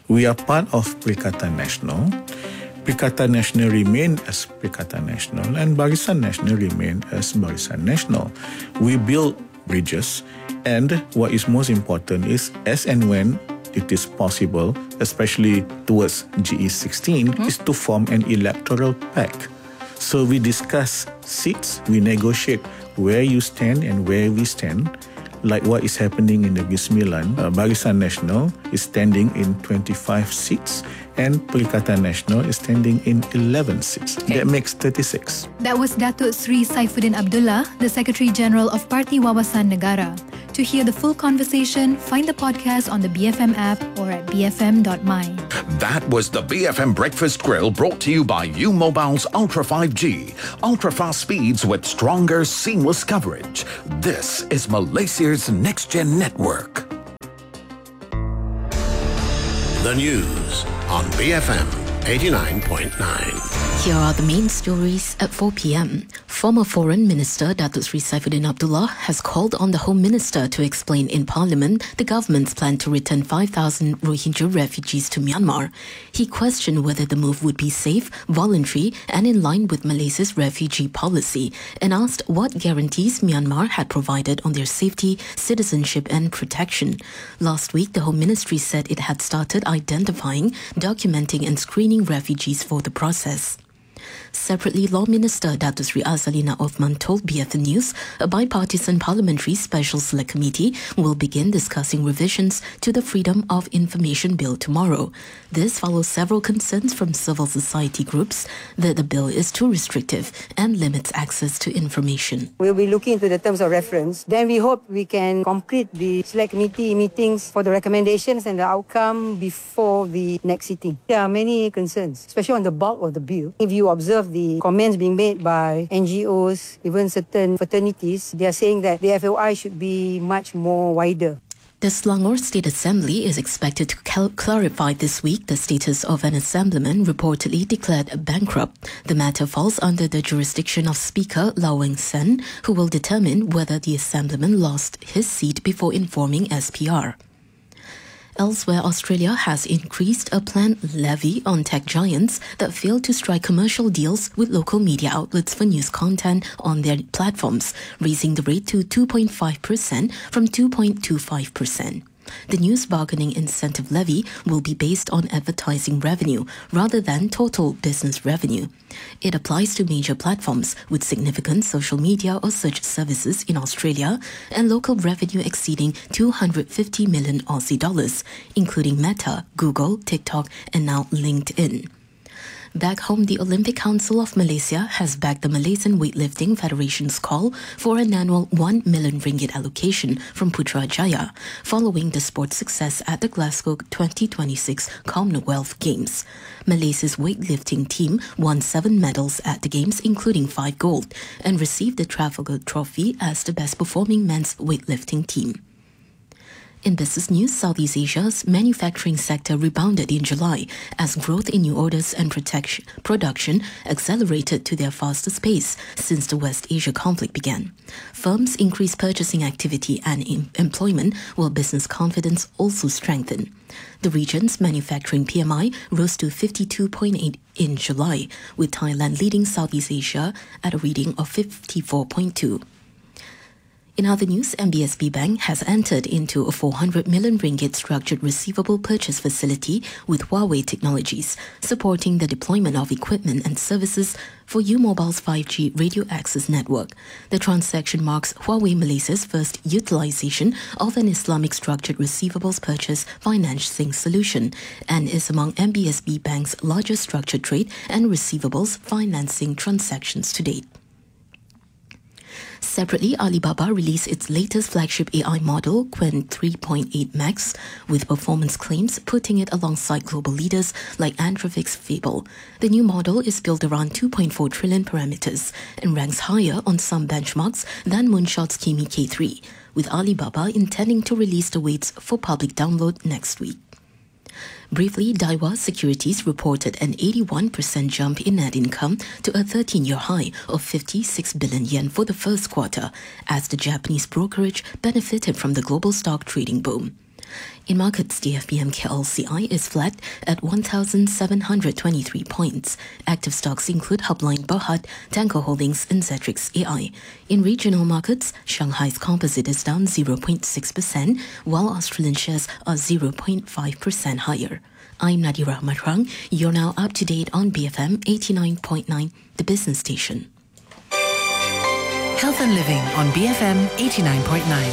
We are part of Perikatan Nasional. Perikatan Nasional remain as Perikatan Nasional and Barisan Nasional remain as Barisan Nasional. We build bridges, and what is most important is as and when it is possible, especially towards GE16, is to form an electoral pact. So we discuss seats, we negotiate where you stand and where we stand. Like what is happening in Negeri Sembilan, Barisan Nasional is standing in 25 seats and Perikatan Nasional is standing in 11 seats. Okay. That makes 36. That was Datuk Sri Saifuddin Abdullah, the Secretary General of Parti Wawasan Negara. To hear the full conversation, find the podcast on the BFM app or at bfm.my. That was the BFM Breakfast Grill, brought to you by U-Mobile's Ultra 5G. Ultra-fast speeds with stronger, seamless coverage. This is Malaysia's next-gen network. The news on BFM 89.9. Here are the main stories at 4 p.m. Former Foreign Minister Datuk Sri Saifuddin Abdullah has called on the Home Minister to explain in Parliament the government's plan to return 5,000 Rohingya refugees to Myanmar. He questioned whether the move would be safe, voluntary and in line with Malaysia's refugee policy, and asked what guarantees Myanmar had provided on their safety, citizenship and protection. Last week, the Home Ministry said it had started identifying, documenting and screening refugees for the process. Separately, Law Minister Datuk Sri Azalina Othman told BFM News a bipartisan parliamentary special select committee will begin discussing revisions to the Freedom of Information Bill tomorrow. This follows several concerns from civil society groups that the bill is too restrictive and limits access to information. We'll be looking into the terms of reference. Then we hope we can complete the select committee meetings for the recommendations and the outcome before the next sitting. There are many concerns, especially on the bulk of the bill. If you observe the comments being made by NGOs, even certain fraternities, they are saying that the FOI should be much more wider. The Selangor State Assembly is expected to clarify this week the status of an assemblyman reportedly declared bankrupt. The matter falls under the jurisdiction of Speaker Lau Weng Sen, who will determine whether the assemblyman lost his seat before informing SPR. Elsewhere, Australia has increased a planned levy on tech giants that failed to strike commercial deals with local media outlets for news content on their platforms, raising the rate to 2.5% from 2.25%. The news bargaining incentive levy will be based on advertising revenue rather than total business revenue. It applies to major platforms with significant social media or search services in Australia and local revenue exceeding 250 million Aussie dollars, including Meta, Google, TikTok, and now LinkedIn. Back home, the Olympic Council of Malaysia has backed the Malaysian Weightlifting Federation's call for an annual 1 million ringgit allocation from Putrajaya, following the sport's success at the Glasgow 2026 Commonwealth Games. Malaysia's weightlifting team won 7 medals at the Games, including 5 gold, and received the Trafalgar Trophy as the best-performing men's weightlifting team. In business news, Southeast Asia's manufacturing sector rebounded in July as growth in new orders and production accelerated to their fastest pace since the West Asia conflict began. Firms increased purchasing activity and employment, while business confidence also strengthened. The region's manufacturing PMI rose to 52.8 in July, with Thailand leading Southeast Asia at a reading of 54.2. In other news, MBSB Bank has entered into a 400 million ringgit structured receivable purchase facility with Huawei Technologies, supporting the deployment of equipment and services for U-Mobile's 5G radio access network. The transaction marks Huawei Malaysia's first utilization of an Islamic structured receivables purchase financing solution and is among MBSB Bank's largest structured trade and receivables financing transactions to date. Separately, Alibaba released its latest flagship AI model, Qwen 3.8 Max, with performance claims putting it alongside global leaders like Anthropic's Fable. The new model is built around 2.4 trillion parameters and ranks higher on some benchmarks than Moonshot's Kimi K3, with Alibaba intending to release the weights for public download next week. Briefly, Daiwa Securities reported an 81% jump in net income to a 13-year high of 56 billion yen for the first quarter, as the Japanese brokerage benefited from the global stock trading boom. In markets, the FBM KLCI is flat at 1,723 points. Active stocks include Hubline Berhad, Danko Holdings, and Zetrix AI. In regional markets, Shanghai's composite is down 0.6%, while Australian shares are 0.5% higher. I'm Nadira Matrang. You're now up to date on BFM 89.9, the business station. Health and Living on BFM 89.9.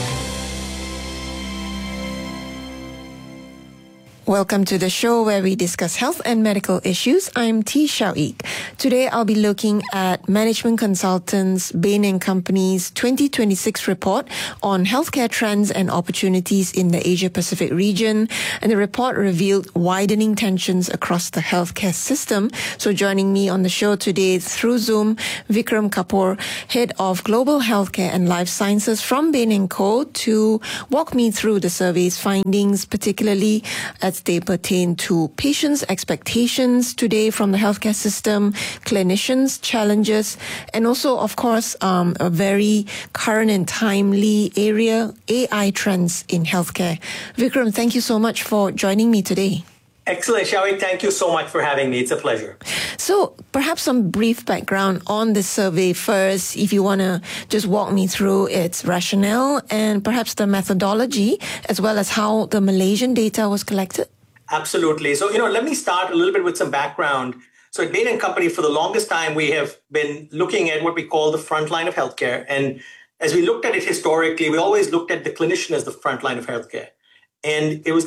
Welcome to the show where we discuss health and medical issues. I'm T. Shao-ik. Today I'll be looking at Management Consultants Bain & Company's 2026 report on healthcare trends and opportunities in the Asia-Pacific region. And the report revealed widening tensions across the healthcare system. So joining me on the show today through Zoom, Vikram Kapoor, Head of Global Healthcare and Life Sciences from Bain & Co. to walk me through the survey's findings, particularly as they pertain to patients' expectations today from the healthcare system, clinicians' challenges, and also, of course, a very current and timely area, AI trends in healthcare. Vikram, thank you so much for joining me today. Excellent, Shao-ik. Thank you so much for having me. It's a pleasure. So perhaps some brief background on the survey first, if you want to just walk me through its rationale and perhaps the methodology, as well as how the Malaysian data was collected. Absolutely. So, let me start a little bit with some background. So at Bain & Company, for the longest time, we have been looking at what we call the front line of healthcare. And as we looked at it historically, we always looked at the clinician as the front line of healthcare. And it was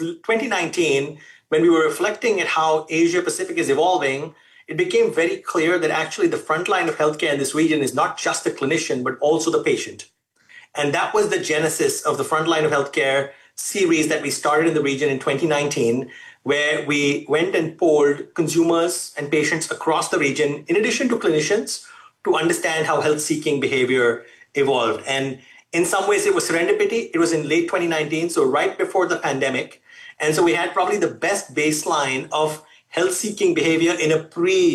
2019, when we were reflecting at how Asia Pacific is evolving, it became very clear that actually the front line of healthcare in this region is not just the clinician, but also the patient. And that was the genesis of the front line of healthcare series that we started in the region in 2019, where we went and polled consumers and patients across the region, in addition to clinicians, to understand how health-seeking behavior evolved. And in some ways, it was serendipity. It was in late 2019, so right before the pandemic. And so we had probably the best baseline of health-seeking behavior in a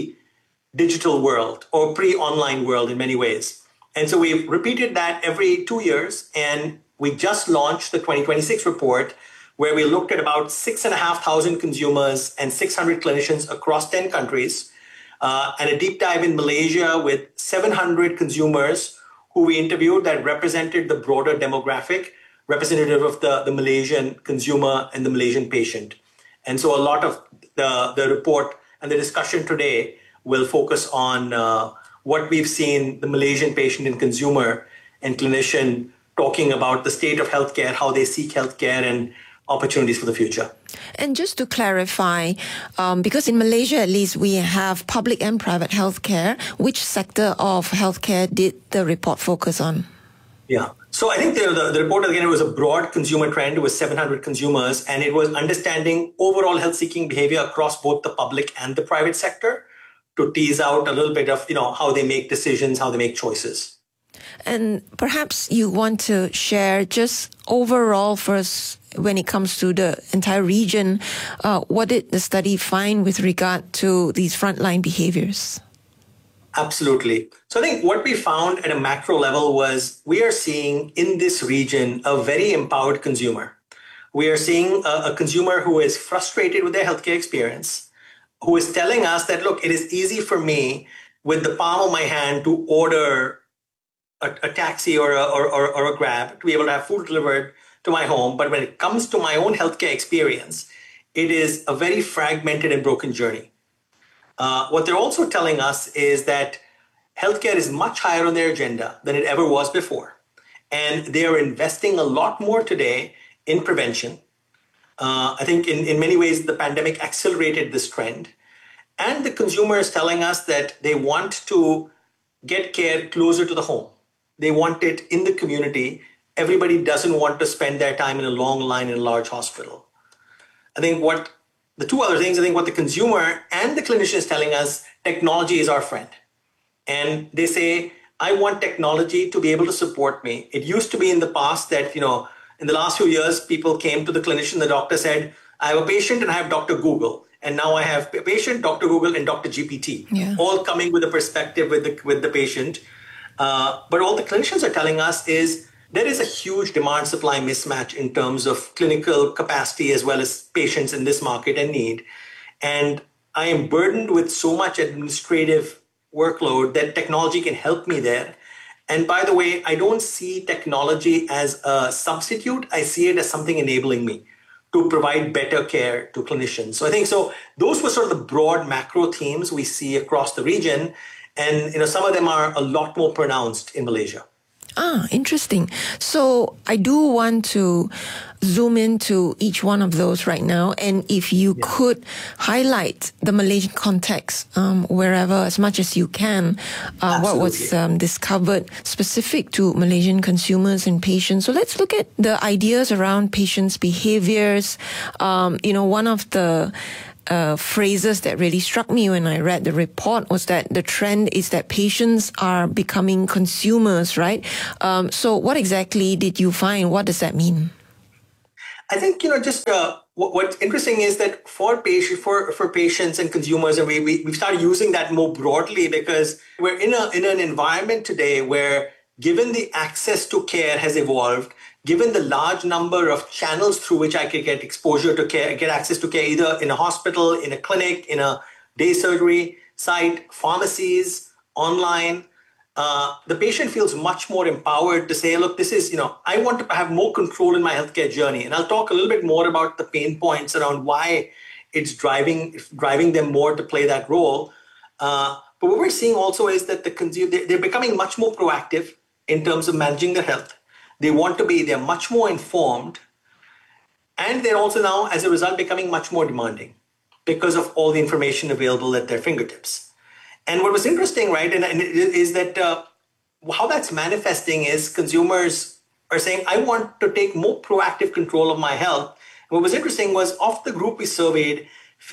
pre-digital world or pre-online world in many ways. And so we've repeated that every 2 years. And we just launched the 2026 report, where we looked at about 6,500 consumers and 600 clinicians across 10 countries, and a deep dive in Malaysia with 700 consumers who we interviewed that represented the broader demographic representative of the Malaysian consumer and the Malaysian patient. And so a lot of the report and the discussion today will focus on what we've seen the Malaysian patient and consumer and clinician talking about the state of healthcare, how they seek healthcare, and opportunities for the future. And just to clarify, because in Malaysia at least we have public and private healthcare, which sector of healthcare did the report focus on? Yeah. So I think the report, again, it was a broad consumer trend. It was 700 consumers, and it was understanding overall health-seeking behavior across both the public and the private sector to tease out a little bit of, how they make decisions, how they make choices. And perhaps you want to share just overall first, when it comes to the entire region, what did the study find with regard to these frontline behaviors? Absolutely. So I think what we found at a macro level was we are seeing in this region a very empowered consumer. We are seeing a consumer who is frustrated with their healthcare experience, who is telling us that, look, it is easy for me with the palm of my hand to order a taxi or a Grab to be able to have food delivered to my home. But when it comes to my own healthcare experience, it is a very fragmented and broken journey. What they're also telling us is that healthcare is much higher on their agenda than it ever was before. And they are investing a lot more today in prevention. I think in many ways, the pandemic accelerated this trend. And the consumer is telling us that they want to get care closer to the home. They want it in the community. Everybody doesn't want to spend their time in a long line in a large hospital. I think what the two other things, what the consumer and the clinician is telling us, technology is our friend. And they say, I want technology to be able to support me. It used to be in the past that, in the last few years, people came to the clinician, the doctor said, I have a patient and I have Dr. Google. And now I have a patient, Dr. Google, and Dr. GPT, all coming with a perspective with the patient. But all the clinicians are telling us is there is a huge demand-supply mismatch in terms of clinical capacity as well as patients in this market and need. And I am burdened with so much administrative workload that technology can help me there. And by the way, I don't see technology as a substitute. I see it as something enabling me to provide better care to clinicians. So I think those were sort of the broad macro themes we see across the region. And some of them are a lot more pronounced in Malaysia. Interesting. So I do want to zoom into each one of those right now. And if you could highlight the Malaysian context, wherever, as much as you can, what was discovered specific to Malaysian consumers and patients. So let's look at the ideas around patients' behaviors. One of the phrases that really struck me when I read the report was that the trend is that patients are becoming consumers, right? So what exactly did you find? What does that mean? I think, what's interesting is that for patients and consumers, and we've started using that more broadly because we're in an environment today where, given the access to care has evolved, given the large number of channels through which I could get exposure to care, get access to care, either in a hospital, in a clinic, in a day surgery site, pharmacies, online, the patient feels much more empowered to say, look, this is, I want to have more control in my healthcare journey. And I'll talk a little bit more about the pain points around why it's driving them more to play that role. But what we're seeing also is that they're becoming much more proactive in terms of managing their health. They're much more informed, and they're also now, as a result, becoming much more demanding because of all the information available at their fingertips. And what was interesting, right, is that how that's manifesting is consumers are saying, I want to take more proactive control of my health. And what was interesting was, of the group we surveyed,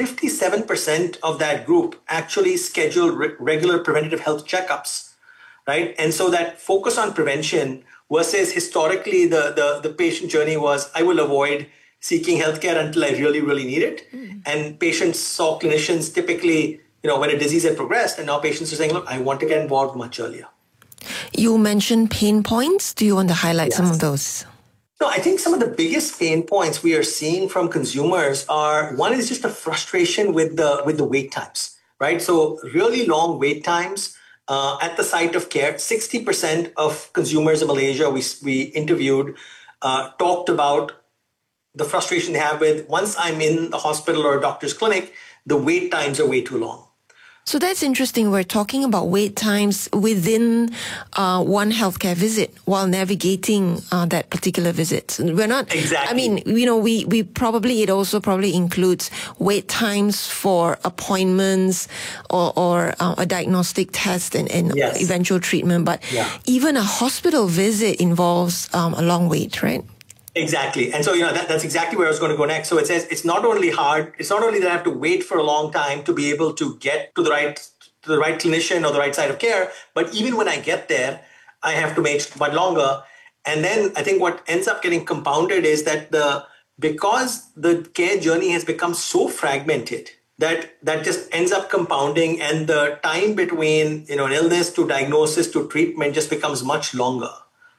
57% of that group actually scheduled regular preventative health checkups, right? And so that focus on prevention versus historically the patient journey was, I will avoid seeking healthcare until I really, really need it. And patients saw clinicians typically, when a disease had progressed, and now patients are saying, look, I want to get involved much earlier. You mentioned pain points. Do you want to highlight some of those? No, I think some of the biggest pain points we are seeing from consumers are, one is just a frustration with the wait times, right? So really long wait times. At the site of care, 60% of consumers in Malaysia we interviewed talked about the frustration they have with, once I'm in the hospital or a doctor's clinic, the wait times are way too long. So that's interesting. We're talking about wait times within one healthcare visit while navigating that particular visit. We're not exactly. I mean, we probably, it also probably includes wait times for appointments or a diagnostic test and eventual treatment. But even a hospital visit involves a long wait, right? Exactly. And so, that's exactly where I was going to go next. So it says it's not only that I have to wait for a long time to be able to get to the right clinician or the right side of care, but even when I get there, I have to wait much longer. And then I think what ends up getting compounded is that because the care journey has become so fragmented, that just ends up compounding, and the time between an illness to diagnosis to treatment just becomes much longer.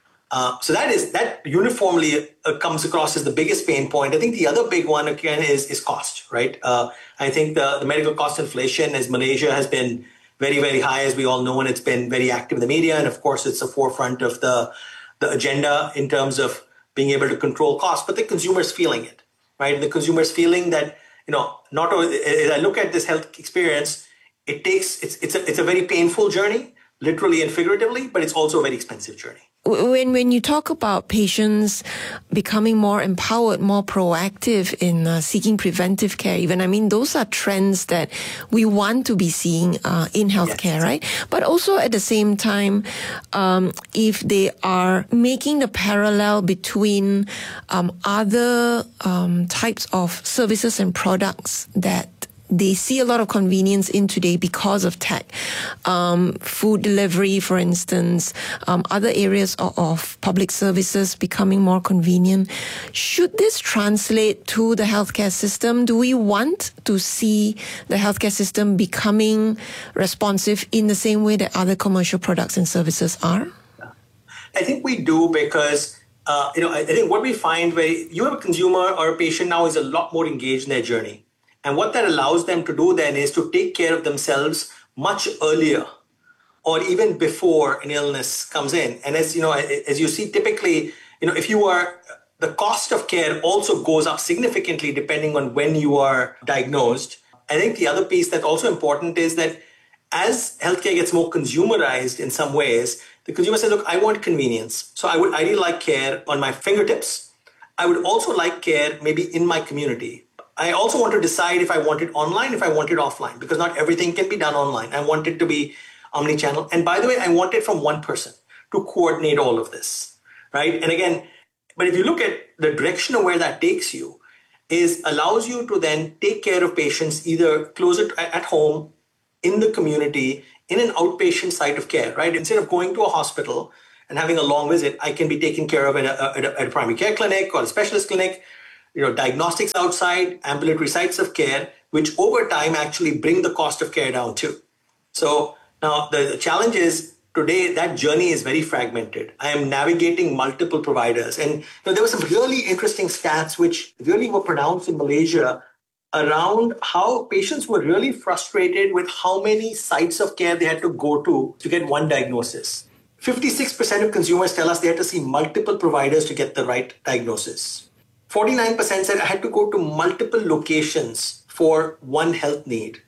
So that uniformly comes across as the biggest pain point. I think the other big one again is cost, right? I think the medical cost inflation, as Malaysia has been very, very high, as we all know, and it's been very active in the media. And of course, it's the forefront of the agenda in terms of being able to control costs, but the consumer's feeling it, right? The consumer's feeling that, not only, as I look at this health experience, it's a very painful journey, literally and figuratively, but it's also a very expensive journey. When you talk about patients becoming more empowered, more proactive in seeking preventive care, even, those are trends that we want to be seeing in healthcare, right? But also at the same time, if they are making the parallel between other types of services and products that they see a lot of convenience in today because of tech. Food delivery, for instance, other areas of public services becoming more convenient. Should this translate to the healthcare system? Do we want to see the healthcare system becoming responsive in the same way that other commercial products and services are? I think we do because, I think what we find where you have a consumer or a patient now is a lot more engaged in their journey. And what that allows them to do then is to take care of themselves much earlier or even before an illness comes in. And as you see, typically, if you are, the cost of care also goes up significantly depending on when you are diagnosed. I think the other piece that's also important is that as healthcare gets more consumerized in some ways, the consumer says, look, I want convenience. So I would ideally like care on my fingertips. I would also like care maybe in my community. I also want to decide if I want it online, if I want it offline, because not everything can be done online. I want it to be omni-channel. And by the way, I want it from one person to coordinate all of this, right? And again, but if you look at the direction of where that takes you, allows you to then take care of patients either closer at home, in the community, in an outpatient site of care, right? Instead of going to a hospital and having a long visit, I can be taken care of at a primary care clinic or a specialist clinic, diagnostics outside, ambulatory sites of care, which over time actually bring the cost of care down too. So now the challenge is today that journey is very fragmented. I am navigating multiple providers. And there were some really interesting stats which really were pronounced in Malaysia around how patients were really frustrated with how many sites of care they had to go to get one diagnosis. 56% of consumers tell us they had to see multiple providers to get the right diagnosis. 49% said I had to go to multiple locations for one health need.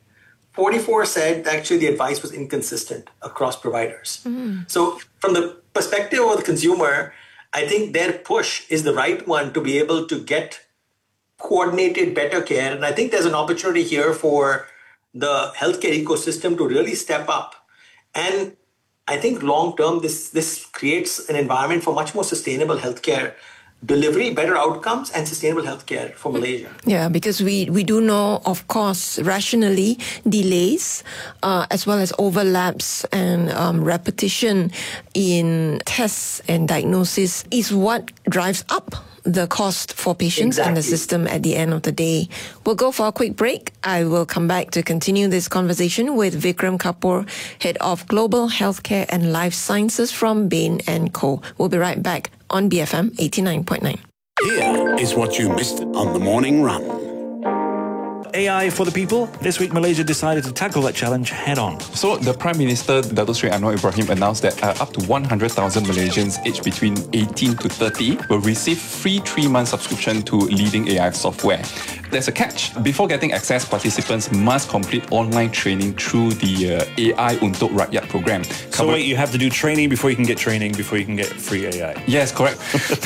44% said actually the advice was inconsistent across providers. So from the perspective of the consumer, I think their push is the right one to be able to get coordinated better care. And I think there's an opportunity here for the healthcare ecosystem to really step up. And I think long term, this creates an environment for much more sustainable healthcare delivery, better outcomes, and sustainable healthcare for Malaysia. Yeah, because we do know, of course, rationally, delays as well as overlaps and repetition in tests and diagnosis is what drives up the cost for patients and the system at the end of the day. We'll go for a quick break. I will come back to continue this conversation with Vikram Kapoor, Head of Global Healthcare and Life Sciences from Bain & Co. We'll be right back on BFM 89.9. Here is what you missed on the morning run. AI for the people. This week, Malaysia decided to tackle that challenge head on. So, the Prime Minister, Dato Sri Anwar Ibrahim, announced that up to 100,000 Malaysians aged between 18 to 30 will receive free 3-month subscription to leading AI software. There's a catch. Before getting access, participants must complete online training through the AI Untuk Rakyat program. So wait, you have to do training before you can get free AI? Yes, correct.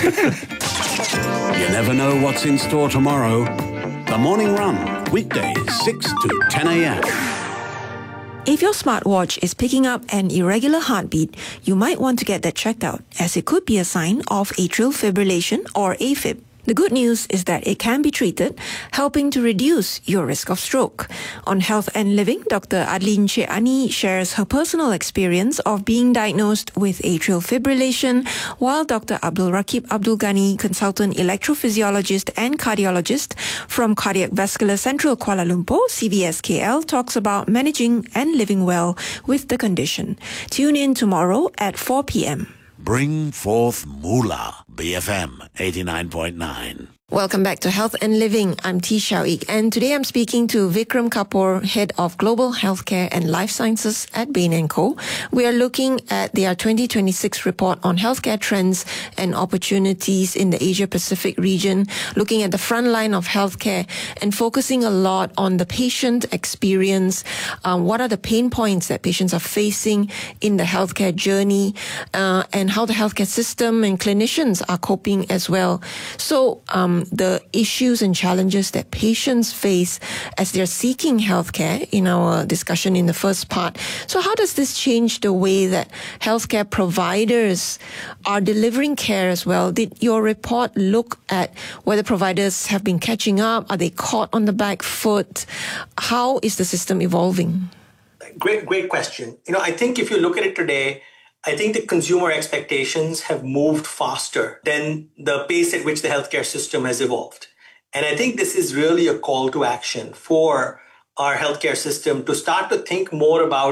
You never know what's in store tomorrow. The Morning Run, weekdays 6 to 10 a.m. If your smartwatch is picking up an irregular heartbeat, you might want to get that checked out, as it could be a sign of atrial fibrillation or AFib. The good news is that it can be treated, helping to reduce your risk of stroke. On Health and Living, Dr. Adlin Cheani shares her personal experience of being diagnosed with atrial fibrillation, while Dr. Abdul Rakib Abdul Ghani, consultant electrophysiologist and cardiologist from Cardiac Vascular Central Kuala Lumpur, CVSKL, talks about managing and living well with the condition. Tune in tomorrow at 4 p.m. Bring forth Moolah, BFM 89.9. Welcome back to Health and Living. I'm T. Shao-ik, and today I'm speaking to Vikram Kapoor, Head of Global Healthcare and Life Sciences at Bain & Co. We are looking at their 2026 report on healthcare trends and opportunities in the Asia-Pacific region, looking at the front line of healthcare and focusing a lot on the patient experience. What are the pain points that patients are facing in the healthcare journey, and how the healthcare system and clinicians are coping as well. So, the issues and challenges that patients face as they're seeking healthcare in our discussion in the first part. So how does this change the way that healthcare providers are delivering care as well? Did your report look at whether providers have been catching up? Are they caught on the back foot? How is the system evolving? Great question. I think if you look at it today, I think the consumer expectations have moved faster than the pace at which the healthcare system has evolved. And I think this is really a call to action for our healthcare system to start to think more about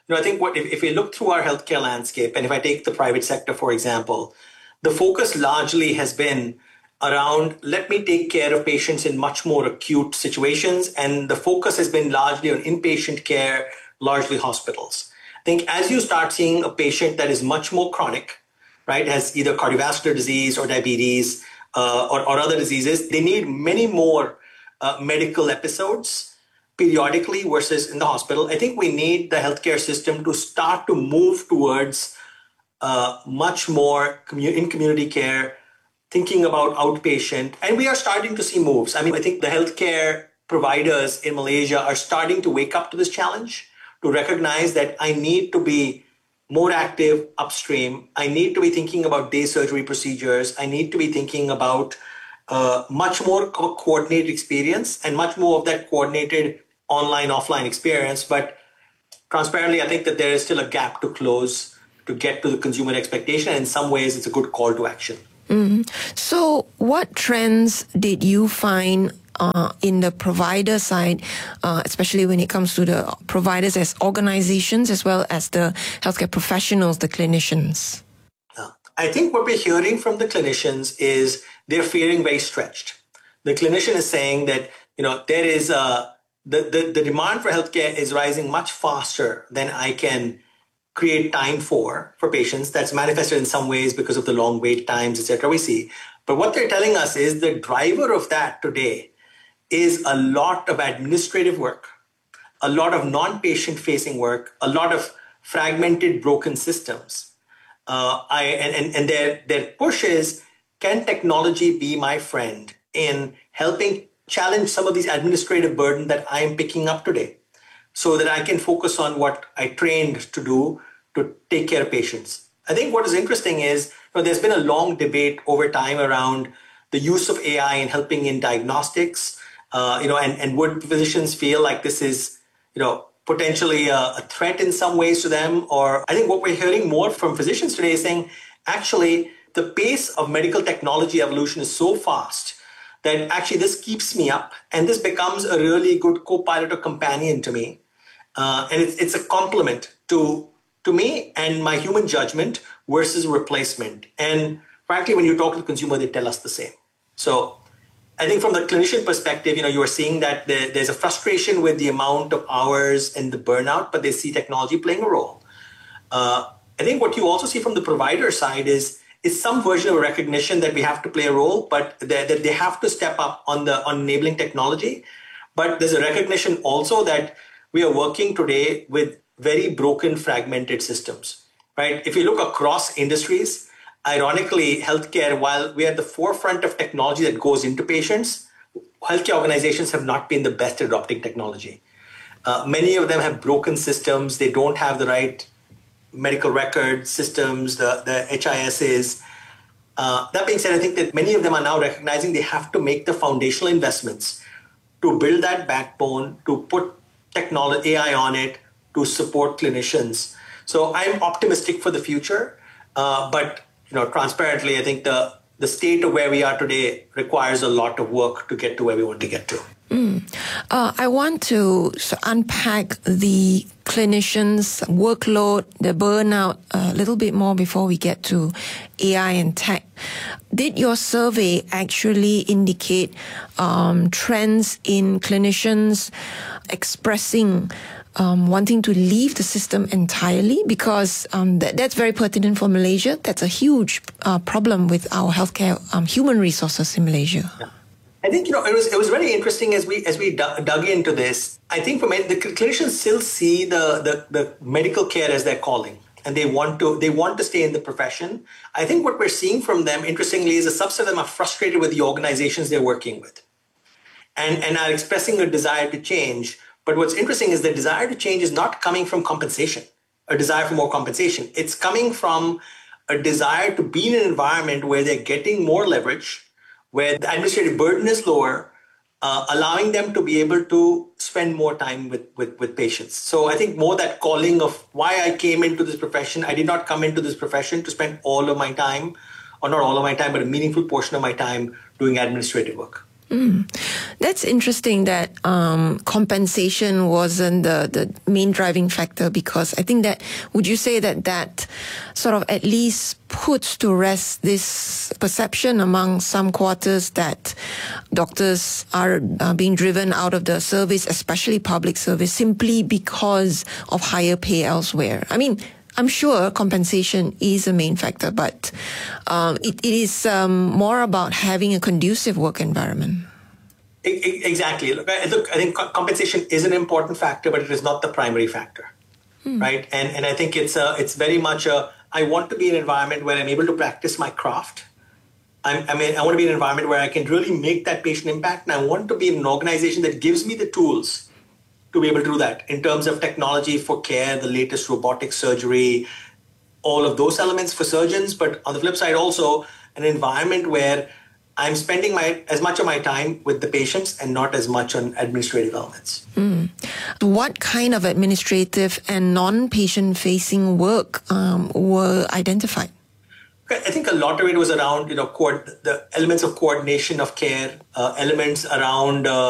I think if we look through our healthcare landscape, and if I take the private sector, for example, the focus largely has been around, let me take care of patients in much more acute situations. And the focus has been largely on inpatient care, largely hospitals. I think as you start seeing a patient that is much more chronic, right, has either cardiovascular disease or diabetes or other diseases, they need many more medical episodes periodically versus in the hospital. I think we need the healthcare system to start to move towards much more in community care, thinking about outpatient. And we are starting to see moves. I mean, I think the healthcare providers in Malaysia are starting to wake up to this challenge, to recognize that I need to be more active upstream. I need to be thinking about day surgery procedures. I need to be thinking about much more coordinated experience and much more of that coordinated online, offline experience. But transparently, I think that there is still a gap to close to get to the consumer expectation. And in some ways, it's a good call to action. Mm-hmm. So what trends did you find in the provider side, especially when it comes to the providers as organizations as well as the healthcare professionals, the clinicians? I think what we're hearing from the clinicians is they're feeling very stretched. The clinician is saying that, there is the demand for healthcare is rising much faster than I can create time for patients. That's manifested in some ways because of the long wait times, etc. we see. But what they're telling us is the driver of that today is a lot of administrative work, a lot of non-patient facing work, a lot of fragmented, broken systems. And their push is, can technology be my friend in helping challenge some of these administrative burden that I am picking up today, so that I can focus on what I trained to do to take care of patients. I think what is interesting is, there's been a long debate over time around the use of AI in helping in diagnostics, and would physicians feel like this is, potentially a threat in some ways to them? Or I think what we're hearing more from physicians today is saying, actually, the pace of medical technology evolution is so fast that actually this keeps me up, and this becomes a really good co-pilot or companion to me. And it's a complement to me and my human judgment versus replacement. And frankly, when you talk to the consumer, they tell us the same. So I think from the clinician perspective, you are seeing that there's a frustration with the amount of hours and the burnout, but they see technology playing a role. I think what you also see from the provider side is some version of a recognition that we have to play a role, but that they have to step up on enabling technology. But there's a recognition also that we are working today with very broken, fragmented systems, right? If you look across industries, ironically, healthcare, while we are at the forefront of technology that goes into patients, healthcare organizations have not been the best at adopting technology. Many of them have broken systems. They don't have the right medical record systems, the HISs. That being said, I think that many of them are now recognizing they have to make the foundational investments to build that backbone, to put technology, AI on it, to support clinicians. So I'm optimistic for the future, but transparently, I think the state of where we are today requires a lot of work to get to where we want to get to. I want to unpack the clinicians' workload, the burnout a little bit more before we get to AI and tech. Did your survey actually indicate trends in clinicians expressing wanting to leave the system entirely? Because that's very pertinent for Malaysia. That's a huge problem with our healthcare human resources in Malaysia. Yeah. I think it was very interesting as we dug into this. I think for the clinicians still see the medical care as their calling, and they want to stay in the profession. I think what we're seeing from them, interestingly, is a subset of them are frustrated with the organizations they're working with, and are expressing a desire to change. But what's interesting is the desire to change is not coming from compensation, a desire for more compensation. It's coming from a desire to be in an environment where they're getting more leverage, where the administrative burden is lower, allowing them to be able to spend more time with patients. So I think more that calling of why I came into this profession. I did not come into this profession to spend all of my time, or not all of my time, but a meaningful portion of my time doing administrative work. That's interesting that compensation wasn't the main driving factor, because I think that, would you say that sort of at least puts to rest this perception among some quarters that doctors are being driven out of the service, especially public service, simply because of higher pay elsewhere? I mean, I'm sure compensation is a main factor, but it is more about having a conducive work environment. Exactly. Look, I think compensation is an important factor, but it is not the primary factor, right? And I think it's very much I want to be in an environment where I'm able to practice my craft. I want to be in an environment where I can really make that patient impact, and I want to be in an organization that gives me the tools to be able to do that in terms of technology for care, the latest robotic surgery, all of those elements for surgeons. But on the flip side, also an environment where I'm spending as much of my time with the patients and not as much on administrative elements. What kind of administrative and non-patient facing work were identified? I think a lot of it was around, the elements of coordination of care, elements around